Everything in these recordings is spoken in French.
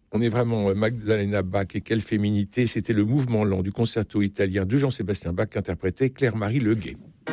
On est vraiment Magdalena Bach, et quelle féminité. C'était le mouvement lent du concerto italien de Jean-Sébastien Bach qu'interprétait Claire-Marie Leguet.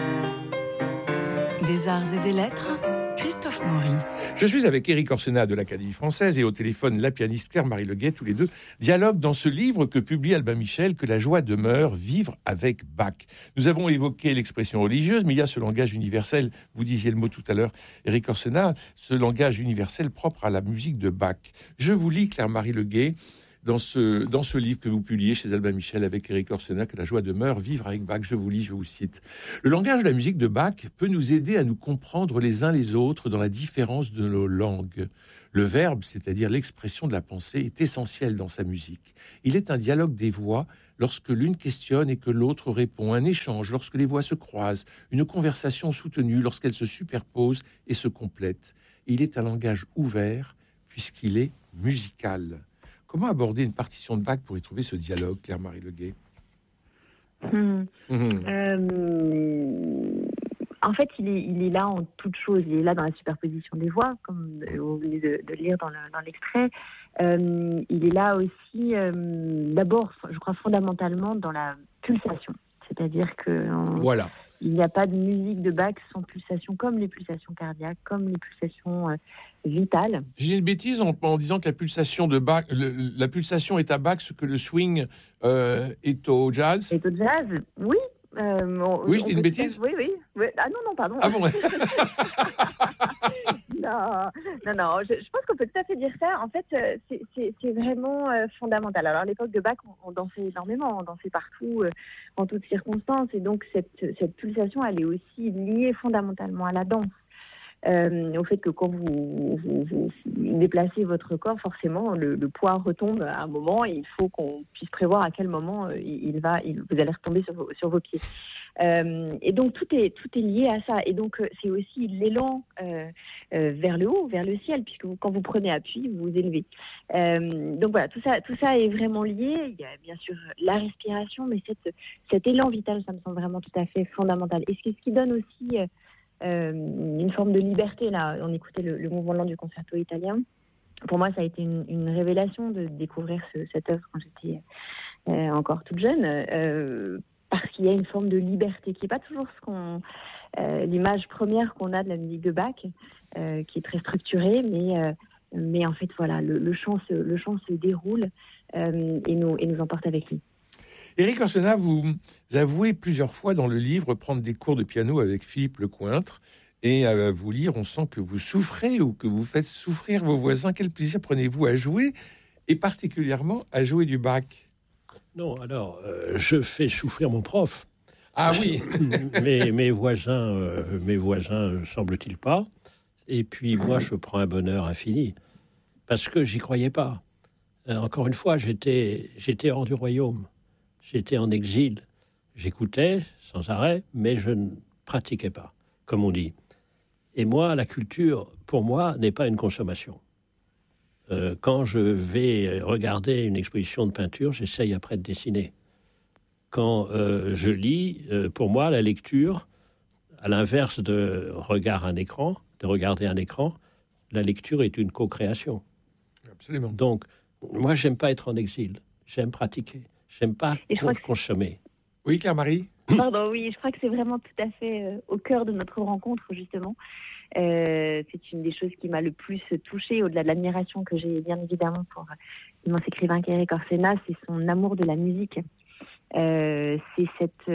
Des arts et des lettres, Christophe Maury. Je suis avec Éric Orsena de l'Académie française et au téléphone la pianiste Claire-Marie Leguet, tous les deux dialoguent dans ce livre que publie Albin Michel, Que la joie demeure, vivre avec Bach. Nous avons évoqué l'expression religieuse, mais il y a ce langage universel, vous disiez le mot tout à l'heure, Éric Orsena, ce langage universel propre à la musique de Bach. Je vous lis, Claire-Marie Leguet, dans ce livre que vous publiez chez Albin Michel avec Éric Orsena, Que la joie demeure, vivre avec Bach. Je vous lis, je vous cite. Le langage de la musique de Bach peut nous aider à nous comprendre les uns les autres dans la différence de nos langues. Le verbe, c'est-à-dire l'expression de la pensée, est essentiel dans sa musique. Il est un dialogue des voix lorsque l'une questionne et que l'autre répond, un échange lorsque les voix se croisent, une conversation soutenue lorsqu'elles se superposent et se complètent. Il est un langage ouvert puisqu'il est musical. Comment aborder une partition de Bach pour y trouver ce dialogue, Claire-Marie Leguet? En fait, il est là en toute chose. Il est là dans la superposition des voix, comme vous venez de le lire dans l'extrait. Il est là aussi, d'abord, je crois fondamentalement, dans la pulsation. C'est-à-dire que voilà. Il n'y a pas de musique de Bach sans pulsation, comme les pulsations cardiaques, comme les pulsations vitales. J'ai une bêtise en disant que la pulsation de Bach, la pulsation est à Bach ce que le swing est au jazz. Est au jazz, oui. Oui, je dis une bêtise. Oui. Ah non, pardon. Ah bon. Non. Je pense qu'on peut tout à fait dire ça. En fait, c'est vraiment fondamental. Alors, à l'époque de Bach, on dansait énormément, on dansait partout, en toutes circonstances. Et donc, cette pulsation, elle est aussi liée fondamentalement à la danse. Au fait que quand vous déplacez votre corps, forcément, le poids retombe à un moment et il faut qu'on puisse prévoir à quel moment vous allez retomber sur vos pieds. Et donc, tout est lié à ça. Et donc, c'est aussi l'élan vers le haut, vers le ciel, puisque quand vous prenez appui, vous vous élevez. Donc, voilà, tout ça est vraiment lié. Il y a bien sûr la respiration, mais cet élan vital, ça me semble vraiment tout à fait fondamental. Et ce qui donne aussi une forme de liberté. Là, on écoutait le mouvement lent du concerto italien. Pour moi, ça a été une révélation de découvrir cette œuvre quand j'étais encore toute jeune, parce qu'il y a une forme de liberté qui n'est pas toujours l'image première qu'on a de la musique de Bach, qui est très structurée, mais en fait, voilà, le chant se déroule et nous emporte avec lui. Éric Orsena, vous avouez plusieurs fois dans le livre prendre des cours de piano avec Philippe Lecointre, et à vous lire, on sent que vous souffrez ou que vous faites souffrir vos voisins. Quel plaisir prenez-vous à jouer, et particulièrement à jouer du Bach? Non, alors, je fais souffrir mon prof. Ah oui. mes voisins, semble-t-il pas. Et puis, moi, je prends un bonheur infini, parce que j'y croyais pas. Encore une fois, j'étais hors du royaume. J'étais en exil. J'écoutais sans arrêt, mais je ne pratiquais pas, comme on dit. Et moi, la culture, pour moi, n'est pas une consommation. Quand je vais regarder une exposition de peinture, j'essaye après de dessiner. Quand je lis, pour moi, la lecture, à l'inverse de regarder un écran, la lecture est une co-création. Absolument. Donc, moi, j'aime pas être en exil. J'aime pratiquer. J'aime pas consommer. Oui, Claire-Marie? Pardon, oui, je crois que c'est vraiment tout à fait au cœur de notre rencontre, justement. C'est une des choses qui m'a le plus touchée, au-delà de l'admiration que j'ai bien évidemment pour l'immense écrivain qu'Éric Orsena, c'est son amour de la musique. C'est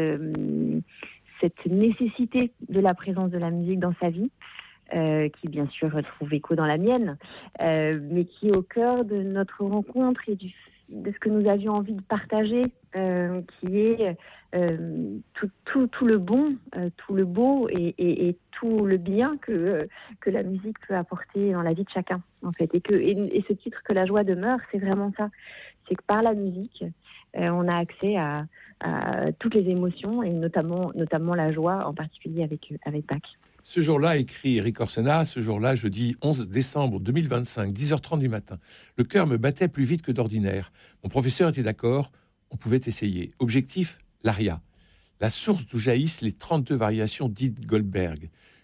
cette nécessité de la présence de la musique dans sa vie, qui bien sûr trouve écho dans la mienne, mais qui est au cœur de notre rencontre et de ce que nous avions envie de partager, qui est tout le bon, tout le beau et tout le bien que la musique peut apporter dans la vie de chacun, en fait. Et ce titre, Que la joie demeure, c'est vraiment ça. C'est que par la musique, on a accès à toutes les émotions, et notamment la joie, en particulier avec Bach. Ce jour-là, écrit Éric Orsena, ce jour-là, jeudi 11 décembre 2025, 10h30 du matin, le cœur me battait plus vite que d'ordinaire. Mon professeur était d'accord, on pouvait essayer. Objectif, l'aria, la source d'où jaillissent les 32 variations dites Goldberg.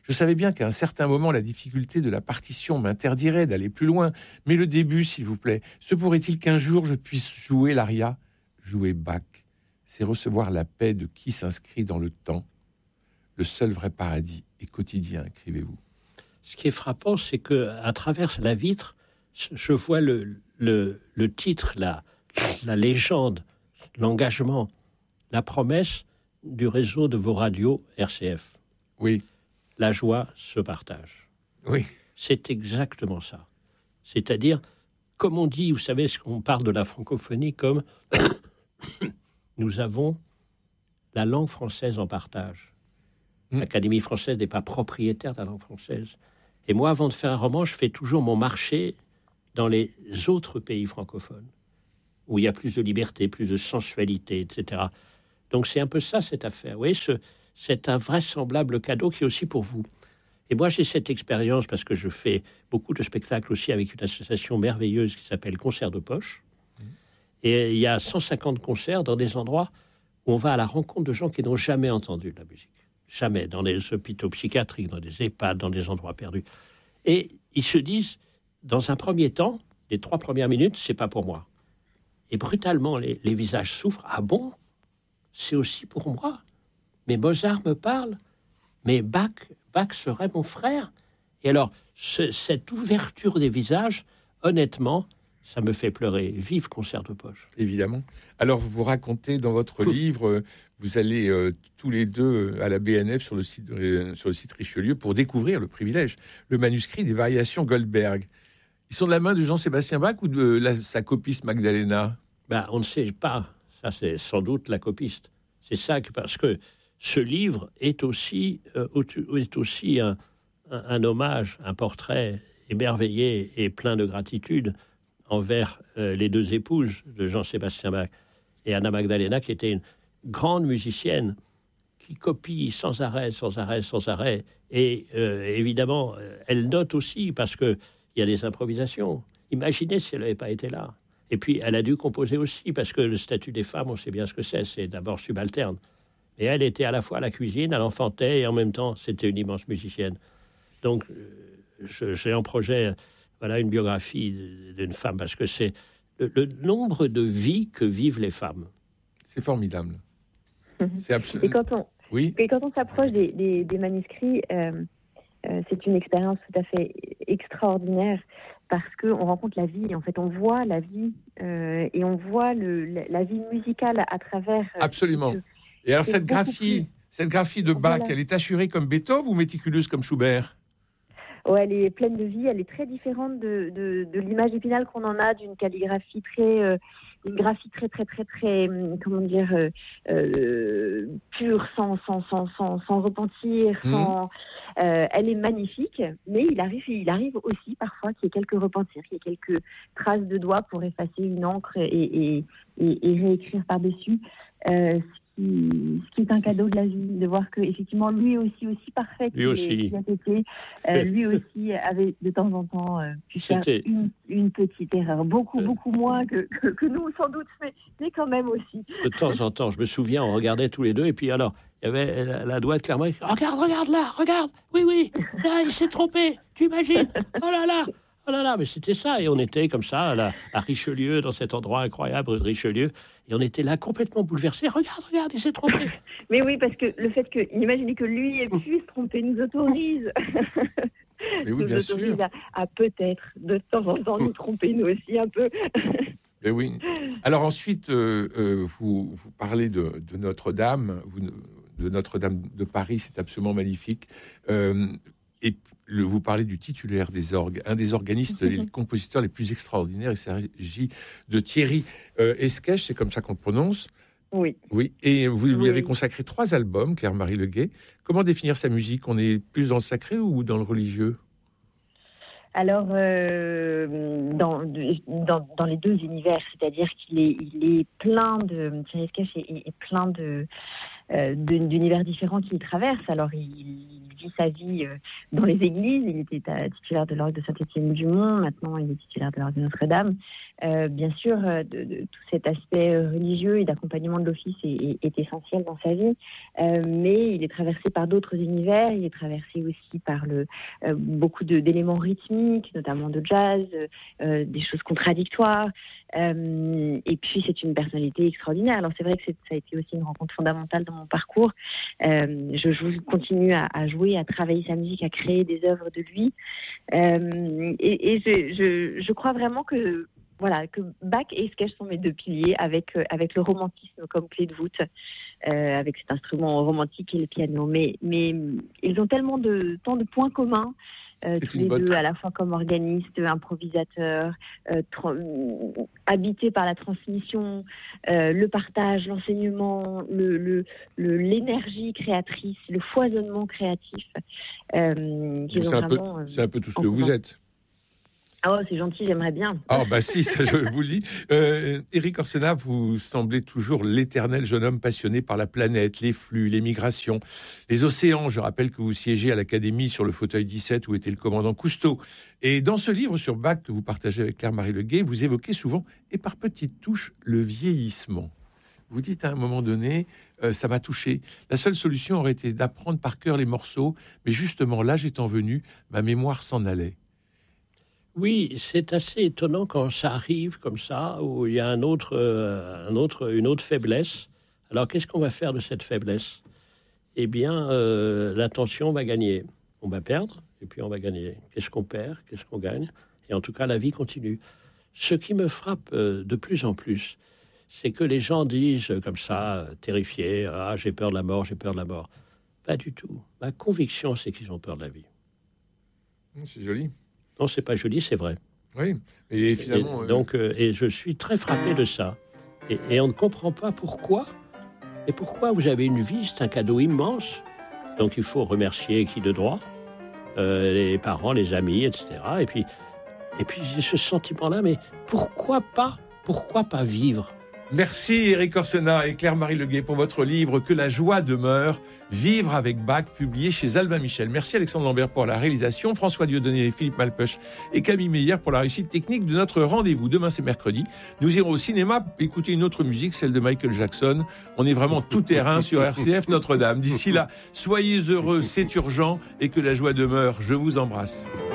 Je savais bien qu'à un certain moment, la difficulté de la partition m'interdirait d'aller plus loin. Mais le début, s'il vous plaît, se pourrait-il qu'un jour je puisse jouer l'aria? Jouer Bach, c'est recevoir la paix de qui s'inscrit dans le temps. Le seul vrai paradis est quotidien, écrivez-vous. Ce qui est frappant, c'est qu'à travers la vitre, je vois le titre, la légende, l'engagement, la promesse du réseau de vos radios RCF. Oui. La joie se partage. Oui. C'est exactement ça. C'est-à-dire, comme on dit, vous savez, on parle de la francophonie comme nous avons la langue française en partage. L'Académie française n'est pas propriétaire de la langue française. Et moi, avant de faire un roman, je fais toujours mon marché dans les autres pays francophones, où il y a plus de liberté, plus de sensualité, etc. Donc c'est un peu ça, cette affaire. Vous voyez, c'est un vraisemblable cadeau qui est aussi pour vous. Et moi, j'ai cette expérience parce que je fais beaucoup de spectacles aussi avec une association merveilleuse qui s'appelle Concert de Poche. Et il y a 150 concerts dans des endroits où on va à la rencontre de gens qui n'ont jamais entendu de la musique. Jamais, dans des hôpitaux psychiatriques, dans des EHPAD, dans des endroits perdus. Et ils se disent, dans un premier temps, les 3 premières minutes, c'est pas pour moi. Et brutalement, les visages souffrent. Ah bon? C'est aussi pour moi? Mais Mozart me parle? Mais Bach serait mon frère? Et alors, cette ouverture des visages, honnêtement, ça me fait pleurer. Vive Concert de Poche. Évidemment. Alors, vous racontez dans votre livre, vous allez tous les deux à la BNF sur le site Richelieu pour découvrir le privilège, le manuscrit des variations Goldberg. Ils sont de la main de Jean-Sébastien Bach ou de sa copiste Magdalena? On ne sait pas. Ça, c'est sans doute la copiste. C'est ça parce que ce livre est aussi un hommage, un portrait émerveillé et plein de gratitude envers les 2 épouses de Jean-Sébastien Bach et Anna Magdalena, qui était une grande musicienne qui copie sans arrêt. Et évidemment, elle note aussi parce qu'il y a des improvisations. Imaginez si elle n'avait pas été là. Et puis, elle a dû composer aussi parce que le statut des femmes, on sait bien ce que c'est d'abord subalterne. Et elle était à la fois à la cuisine, elle enfantait et en même temps, c'était une immense musicienne. Donc, j'ai en projet une biographie d'une femme, parce que c'est le nombre de vies que vivent les femmes. C'est formidable. C'est absolument... Et quand on s'approche des manuscrits, c'est une expérience tout à fait extraordinaire, parce qu'on rencontre la vie, en fait, on voit la vie, et on voit la vie musicale à travers... Absolument. Et alors, cette graphie de Bach, elle est assurée comme Beethoven ou méticuleuse comme Schubert? Elle est pleine de vie, elle est très différente de l'image épinale qu'on en a, d'une calligraphie une graphie très, comment dire, pure, sans repentir, elle est magnifique, mais il arrive aussi parfois qu'il y ait quelques repentirs, qu'il y ait quelques traces de doigts pour effacer une encre et réécrire par-dessus. Ce qui est un cadeau de la vie, de voir que effectivement lui aussi parfait qu'il a été, lui aussi avait de temps en temps pu faire une petite erreur, beaucoup moins que nous sans doute, mais quand même aussi. De temps en temps, je me souviens, on regardait tous les deux et puis alors il y avait la douane clairement, regarde là, regarde, oui, là il s'est trompé, tu imagines, oh là là, mais c'était ça, et on était comme ça à Richelieu, dans cet endroit incroyable de Richelieu, et on était là complètement bouleversés. Regarde, il s'est trompé. Mais oui, parce que le fait imaginez que lui ait pu se tromper nous autorise. Mais oui, bien sûr. À peut-être de temps en temps nous tromper nous aussi un peu. Mais oui. Alors ensuite, vous parlez de Notre-Dame, de Notre-Dame de Paris, c'est absolument magnifique. Et vous parlez du titulaire des orgues, un des organistes, les compositeurs les plus extraordinaires. Il s'agit de Thierry Esquèche, c'est comme ça qu'on le prononce. Oui. Et vous lui avez consacré 3 albums, Claire-Marie Leguet. Comment définir sa musique? On est plus dans le sacré ou dans le religieux? Alors, dans les 2 univers, c'est-à-dire qu'il est plein de... Thierry Esquèche est plein d'univers différents qu'il traverse. Alors, il vit sa vie dans les églises. Il était titulaire de l'orgue de Saint-Étienne-du-Mont. Maintenant, il est titulaire de l'orgue de Notre-Dame. Bien sûr, de tout cet aspect religieux et d'accompagnement de l'office est essentiel dans sa vie. Mais il est traversé par d'autres univers. Il est traversé aussi par beaucoup d'éléments rythmiques, notamment de jazz, des choses contradictoires. Et puis, c'est une personnalité extraordinaire. Alors, c'est vrai que ça a été aussi une rencontre fondamentale dans mon parcours. Je continue à jouer, à travailler sa musique, à créer des œuvres de lui. Et je crois vraiment que Bach et Sketch sont mes deux piliers, avec le romantisme comme clé de voûte, avec cet instrument romantique et le piano. Mais ils ont tant de points communs. Tous les deux, à la fois comme organistes, improvisateurs, habités par la transmission, le partage, l'enseignement, l'énergie créatrice, le foisonnement créatif. C'est un peu tout ce que vous êtes. Oh, c'est gentil, j'aimerais bien. Ah, bah si, ça, je vous le dis. Éric Orsena, vous semblez toujours l'éternel jeune homme passionné par la planète, les flux, les migrations, les océans. Je rappelle que vous siégez à l'Académie sur le fauteuil 17 où était le commandant Cousteau. Et dans ce livre sur Bach que vous partagez avec Claire-Marie Leguet, vous évoquez souvent, et par petites touches, le vieillissement. Vous dites à un moment donné, ça m'a touché. La seule solution aurait été d'apprendre par cœur les morceaux, mais justement, l'âge étant venu, ma mémoire s'en allait. Oui, c'est assez étonnant quand ça arrive comme ça, où il y a une autre faiblesse. Alors, qu'est-ce qu'on va faire de cette faiblesse ? Eh bien, l'attention va gagner. On va perdre, et puis on va gagner. Qu'est-ce qu'on perd ? Qu'est-ce qu'on gagne ? Et en tout cas, la vie continue. Ce qui me frappe de plus en plus, c'est que les gens disent comme ça, terrifiés, « Ah, j'ai peur de la mort, j'ai peur de la mort ». Pas du tout. Ma conviction, c'est qu'ils ont peur de la vie. C'est joli. Non, c'est pas joli, c'est vrai. Oui, et finalement... Et je suis très frappé de ça. Et on ne comprend pas pourquoi. Et pourquoi vous avez une vie, c'est un cadeau immense. Donc il faut remercier qui de droit, les parents, les amis, etc. Et puis j'ai ce sentiment-là, mais pourquoi pas vivre ? Merci Éric Orsena et Claire-Marie Leguet pour votre livre « Que la joie demeure, vivre avec Bach » publié chez Albin Michel. Merci Alexandre Lambert pour la réalisation, François Dieudonné, Philippe Malpeuch et Camille Meyer pour la réussite technique de notre rendez-vous. Demain c'est mercredi, nous irons au cinéma écouter une autre musique, celle de Michael Jackson. On est vraiment tout terrain sur RCF Notre-Dame. D'ici là, soyez heureux, c'est urgent et que la joie demeure. Je vous embrasse.